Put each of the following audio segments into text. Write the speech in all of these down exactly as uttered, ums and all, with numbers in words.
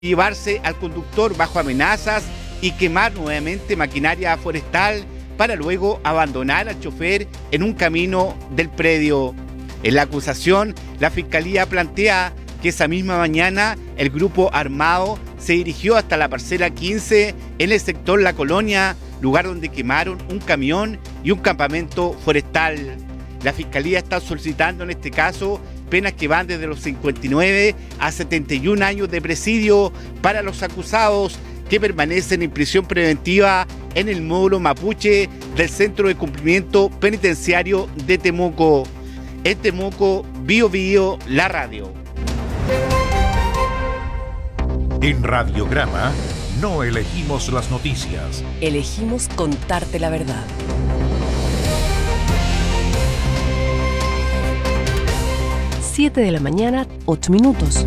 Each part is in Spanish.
llevarse al conductor bajo amenazas y quemar nuevamente maquinaria forestal para luego abandonar al chofer en un camino del predio. En la acusación, la Fiscalía plantea que esa misma mañana el grupo armado se dirigió hasta la parcela quince en el sector La Colonia, lugar donde quemaron un camión y un campamento forestal. La Fiscalía está solicitando en este caso penas que van desde los cincuenta y nueve a setenta y un años de presidio para los acusados que permanecen en prisión preventiva en el módulo mapuche del Centro de Cumplimiento Penitenciario de Temuco. En Temuco, Bio Bio, la radio. En Radiograma no elegimos las noticias. Elegimos contarte la verdad. siete de la mañana, ocho minutos.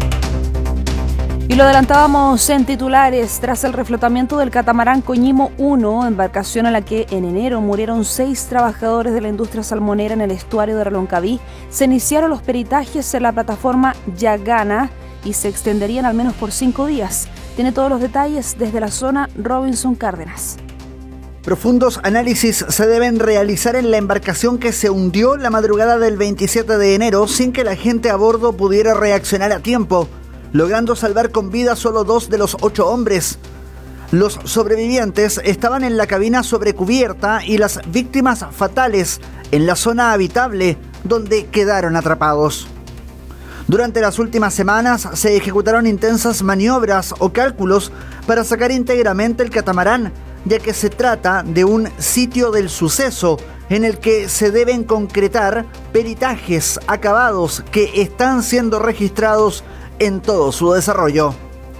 Y lo adelantábamos en titulares. Tras el reflotamiento del catamarán Coñimo uno, embarcación en la que en enero murieron seis trabajadores de la industria salmonera en el estuario de Reloncaví, se iniciaron los peritajes en la plataforma Yagana y se extenderían al menos por cinco días. Tiene todos los detalles desde la zona Robinson Cárdenas. Profundos análisis se deben realizar en la embarcación que se hundió la madrugada del veintisiete de enero sin que la gente a bordo pudiera reaccionar a tiempo, logrando salvar con vida solo dos de los ocho hombres. Los sobrevivientes estaban en la cabina sobrecubierta y las víctimas fatales en la zona habitable, donde quedaron atrapados. Durante las últimas semanas se ejecutaron intensas maniobras o cálculos para sacar íntegramente el catamarán, ya que se trata de un sitio del suceso en el que se deben concretar peritajes acabados que están siendo registrados en todo su desarrollo.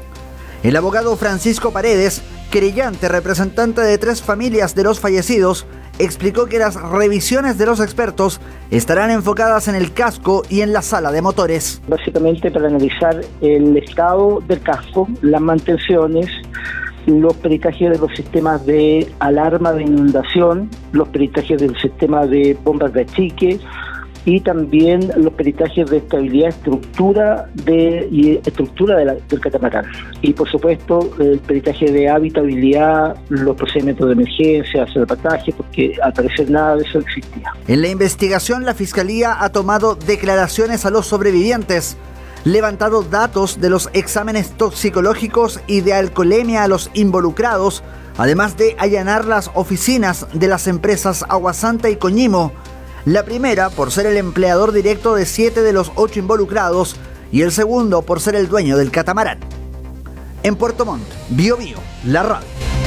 El abogado Francisco Paredes, querellante representante de tres familias de los fallecidos, explicó que las revisiones de los expertos estarán enfocadas en el casco y en la sala de motores. Básicamente para analizar el estado del casco, las mantenciones, los peritajes de los sistemas de alarma de inundación, los peritajes del sistema de bombas de achique y también los peritajes de estabilidad, estructura de y estructura de la, del catamarán. Y por supuesto el peritaje de habitabilidad, los procedimientos de emergencia, salvataje, porque al parecer nada de eso existía. En la investigación, la Fiscalía ha tomado declaraciones a los sobrevivientes, levantado datos de los exámenes toxicológicos y de alcoholemia a los involucrados, además de allanar las oficinas de las empresas Aguasanta y Coñimo. La primera por ser el empleador directo de siete de los ocho involucrados y el segundo por ser el dueño del catamarán. En Puerto Montt, Bio Bio, la radio.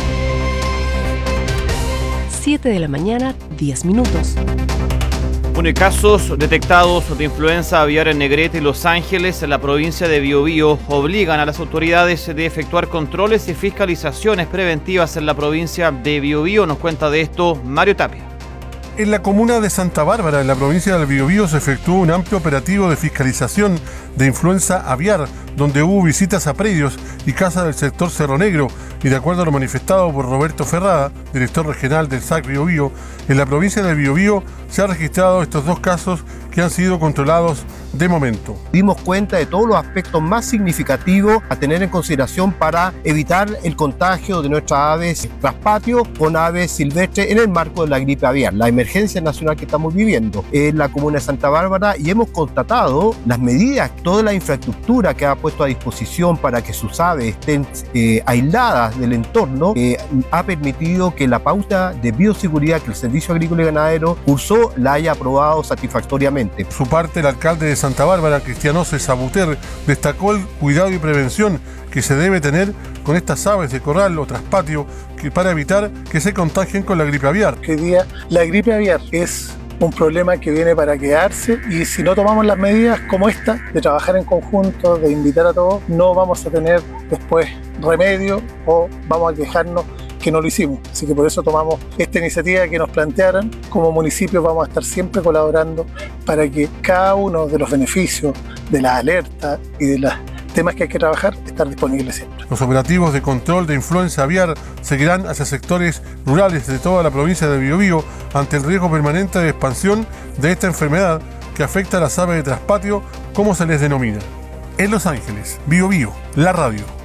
siete de la mañana, diez minutos. Bueno, casos detectados de influenza aviar en Negrete y Los Ángeles, en la provincia de Biobío, obligan a las autoridades de efectuar controles y fiscalizaciones preventivas en la provincia de Biobío. Nos cuenta de esto Mario Tapia. En la comuna de Santa Bárbara, en la provincia del Biobío, se efectuó un amplio operativo de fiscalización de influenza aviar, donde hubo visitas a predios y casas del sector Cerro Negro, y de acuerdo a lo manifestado por Roberto Ferrada, director regional del S A C Biobío, en la provincia del Biobío se han registrado estos dos casos que han sido controlados de momento. Dimos cuenta de todos los aspectos más significativos a tener en consideración para evitar el contagio de nuestras aves traspatio con aves silvestres en el marco de la gripe aviar, la emergencia nacional que estamos viviendo en la comuna de Santa Bárbara, y hemos constatado las medidas, toda la infraestructura que ha puesto a disposición para que sus aves estén eh, aisladas del entorno, eh, ha permitido que la pauta de bioseguridad que el Servicio Agrícola y Ganadero cursó la haya aprobado satisfactoriamente. Por su parte, el alcalde de Santa Bárbara, Cristianose Sabuter, destacó el cuidado y prevención que se debe tener con estas aves de corral o traspatio que para evitar que se contagien con la gripe aviar. Hoy día la gripe aviar es un problema que viene para quedarse, y si no tomamos las medidas como esta, de trabajar en conjunto, de invitar a todos, no vamos a tener después remedio o vamos a quejarnos que no lo hicimos. Así que por eso tomamos esta iniciativa que nos plantearan. Como municipio vamos a estar siempre colaborando para que cada uno de los beneficios de las alertas y de los temas que hay que trabajar estar disponibles siempre. Los operativos de control de influenza aviar seguirán hacia sectores rurales de toda la provincia de Biobío ante el riesgo permanente de expansión de esta enfermedad que afecta a las aves de traspatio, como se les denomina. en Los Ángeles. Bio Bio, la radio.